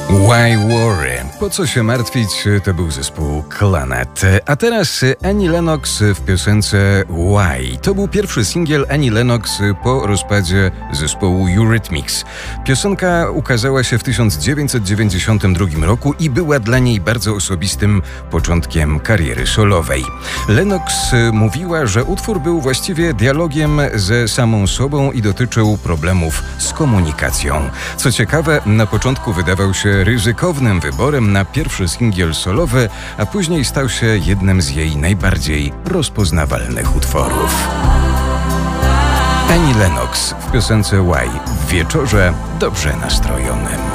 Why Worry? Po co się martwić? To był zespół Clannad. A teraz Annie Lennox w piosence Why. To był pierwszy singiel Annie Lennox po rozpadzie zespołu Eurythmics. Piosenka ukazała się w 1992 roku i była dla niej bardzo osobistym początkiem kariery solowej. Lennox mówiła, że utwór był właściwie dialogiem ze samą sobą i dotyczył problemów z komunikacją. Co ciekawe, na początku wydawał się ryzykownym wyborem na pierwszy singiel solowy, a później stał się jednym z jej najbardziej rozpoznawalnych utworów. Annie Lennox w piosence Why w wieczorze dobrze nastrojonym.